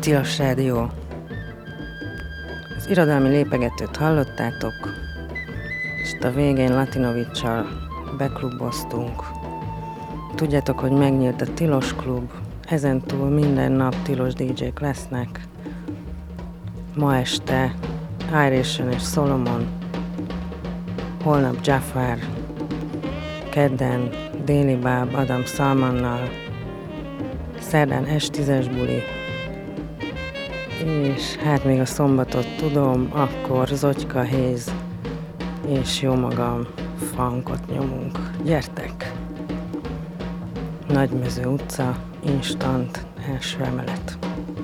Tilos Rádió. Az irodalmi lépegetőt hallottátok, és a végén Latinovics-sal bekluboztunk. Tudjátok, hogy megnyílt a Tilos klub, ezentúl minden nap tilos DJ-k lesznek. Ma este Iration és Solomon, holnap Jafar, kedden Déli Báb Adam Salmannal, szerdán S10-es buli, és hát még a szombatot tudom, akkor Zotyka Héz és jó magam funkot nyomunk. Gyertek! Nagymező utca, instant, első emelet.